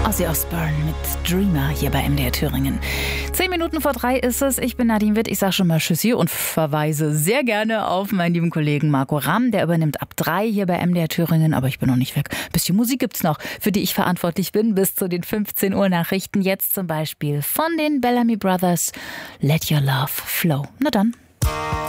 Ozzy Osbourne mit Dreamer hier bei MDR Thüringen. 10 Minuten vor 3 ist es. Ich bin Nadine Witt. Ich sage schon mal Tschüssi und verweise sehr gerne auf meinen lieben Kollegen Marco Ramm. Der übernimmt ab 3 hier bei MDR Thüringen. Aber ich bin noch nicht weg. Ein bisschen Musik gibt's noch, für die ich verantwortlich bin, bis zu den 15 Uhr Nachrichten. Jetzt zum Beispiel von den Bellamy Brothers. Let Your Love Flow. Na dann.